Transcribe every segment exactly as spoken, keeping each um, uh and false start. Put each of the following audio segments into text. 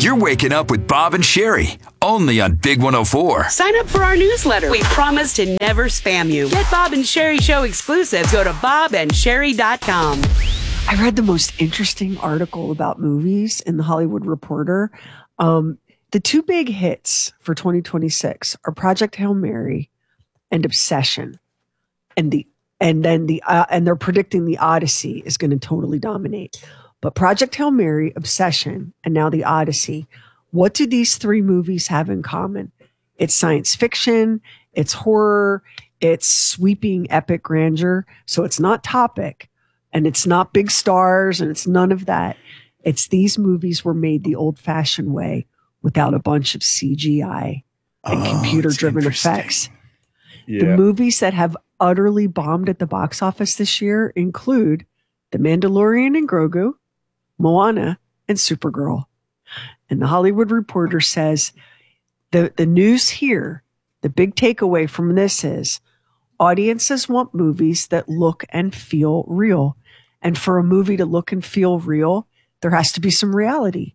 You're waking up with Bob and Sherry, only on Big one oh four. Sign up for our newsletter. We promise to never spam you. Get Bob and Sherry Show exclusives. Go to bob and sherry dot com. I read the most interesting article about movies in the Hollywood Reporter. Um, the two big hits for twenty twenty-six are Project Hail Mary and Obsession, and the and then the uh, and they're predicting the Odyssey is going to totally dominate. But Project Hail Mary, Obsession, and now the Odyssey. What do these three movies have in common? It's science fiction, it's horror, it's sweeping epic grandeur. So it's not topic, and it's not big stars, and it's none of that. It's these movies were made the old-fashioned way without a bunch of C G I and oh, computer-driven effects. Yeah. The movies that have utterly bombed at the box office this year include The Mandalorian and Grogu, Moana, and Supergirl. And the Hollywood Reporter says the, the news here, the big takeaway from this is audiences want movies that look and feel real. And for a movie to look and feel real, there has to be some reality.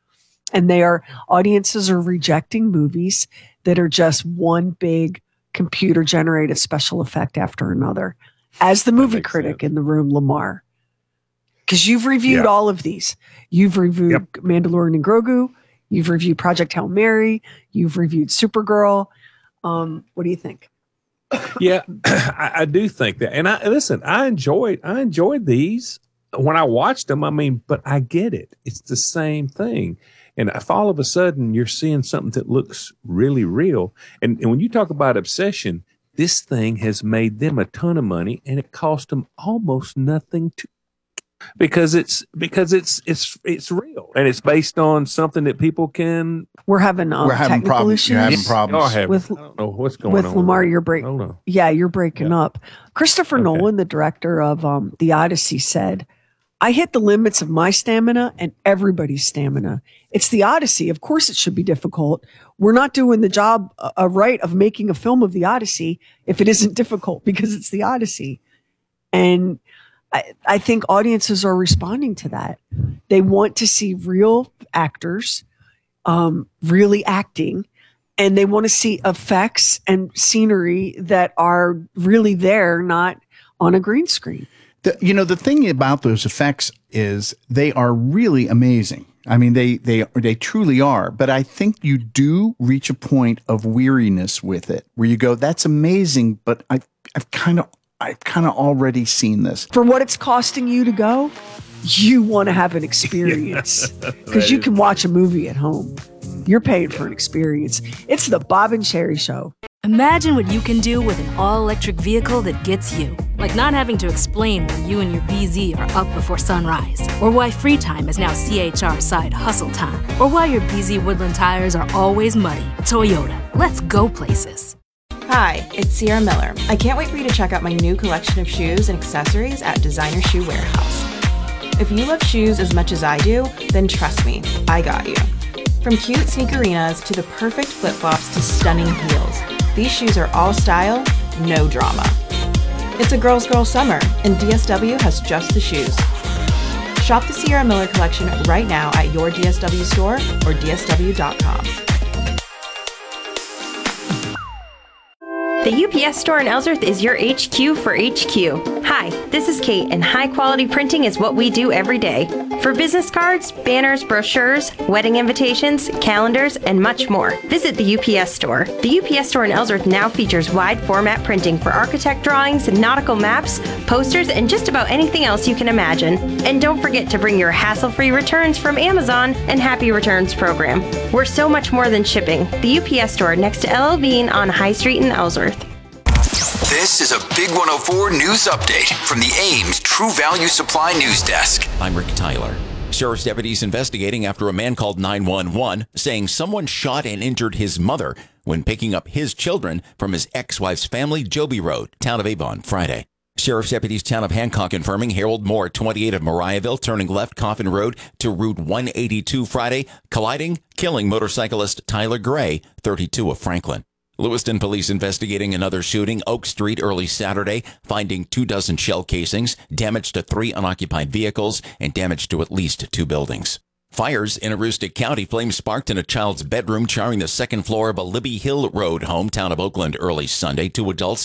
And they are, audiences are rejecting movies that are just one big computer generated special effect after another. As the movie critic sense. in the room, Lamar. Because you've reviewed yeah. all of these. You've reviewed yep. Mandalorian and Grogu. You've reviewed Project Hail Mary. You've reviewed Supergirl. Um, what do you think? Yeah, I, I do think that. And I listen, I enjoyed I enjoyed these when I watched them. I mean, but I get it. It's the same thing. And if all of a sudden you're seeing something that looks really real, and, and when you talk about Obsession, this thing has made them a ton of money, and it cost them almost nothing to. Because it's because it's it's it's real, and it's based on something that people can. We're having um, we're having technical problems. issues. You're having problems having, with I don't know what's going with on Lamar. with You're breaking. Yeah, you're breaking yeah. up. Christopher okay. Nolan, the director of um, the Odyssey, said, "I hit the limits of my stamina and everybody's stamina. It's the Odyssey. Of course, it should be difficult. We're not doing the job uh, right of making a film of the Odyssey if it isn't difficult because it's the Odyssey." And I, I think audiences are responding to that. They want to see real actors um, really acting, and they want to see effects and scenery that are really there, not on a green screen. The, you know, the thing about those effects is they are really amazing. I mean, they they they truly are. But I think you do reach a point of weariness with it, where you go, "That's amazing," but I I've kind of I've kind of already seen this. For what it's costing you to go, you want to have an experience because you can watch a movie at home. You're paying for an experience. It's the Bob and Sherry Show. Imagine what you can do with an all-electric vehicle that gets you. Like not having to explain why you and your B Z are up before sunrise. Or why free time is now C H R side hustle time. Or why your B Z Woodland tires are always muddy. Toyota, let's go places. Hi, it's Sierra Miller. I can't wait for you to check out my new collection of shoes and accessories at Designer Shoe Warehouse. If you love shoes as much as I do, then trust me, I got you. From cute sneakerinas to the perfect flip-flops to stunning heels, these shoes are all style, no drama. It's a girl's girl summer, and D S W has just the shoes. Shop the Sierra Miller collection right now at your D S W store or D S W dot com. The U P S store in Ellsworth is your H Q for H Q. Hi, this is Kate, and high-quality printing is what we do every day. For business cards, banners, brochures, wedding invitations, calendars, and much more, visit the U P S store. The U P S store in Ellsworth now features wide-format printing for architect drawings, nautical maps, posters, and just about anything else you can imagine. And don't forget to bring your hassle-free returns from Amazon and Happy Returns program. We're so much more than shipping. The U P S store next to L L Bean on High Street in Ellsworth. This is a Big one oh four news update from the Ames True Value Supply News Desk. I'm Rick Tyler. Sheriff's deputies investigating after a man called nine one one saying someone shot and injured his mother when picking up his children from his ex-wife's family, Joby Road, town of Avon, Friday. Sheriff's deputies town of Hancock confirming Harold Moore, twenty-eight of Mariahville, turning left Coffin Road to Route one eighty-two Friday, colliding, killing motorcyclist Tyler Gray, thirty-two of Franklin. Lewiston police investigating another shooting, Oak Street, early Saturday, finding two dozen shell casings, damage to three unoccupied vehicles, and damage to at least two buildings. Fires in Aroostook County. Flames sparked in a child's bedroom, charring the second floor of a Libby Hill Road home, town of Oakland, early Sunday. Two adults